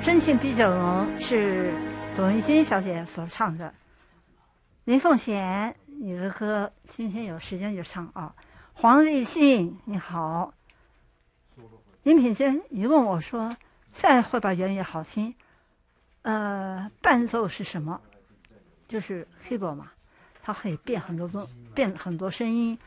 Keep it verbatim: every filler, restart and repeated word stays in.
真情比酒浓是董玉君小姐所唱的。林凤贤，你的歌今天有时间就唱啊。黄立信，你好。林品珍，你问我说，再会吧原也好听，呃，伴奏是什么？就是 keyboard 嘛，它可以变很多东，变很多声音。